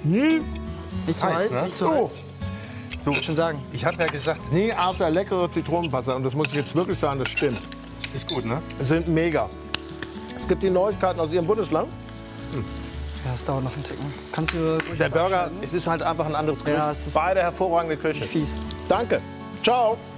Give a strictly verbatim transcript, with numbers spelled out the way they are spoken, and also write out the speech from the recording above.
Hm. Nicht zu Heiß, heiß, ne? nicht zu Oh. heiß. Du, Ich schon sagen. ich habe ja gesagt, Nie außer leckere Zitronenwasser. Und das muss ich jetzt wirklich sagen, das stimmt. ist gut, ne? Sind mega. Es gibt die Neuigkeiten aus Ihrem Bundesland. Ja, es dauert noch einen Ticken. Kannst du ruhig Der was Burger, abschneiden? es ist halt einfach ein anderes Gericht. Ja, es ist Beide hervorragende Küche. fies. Danke. Ciao.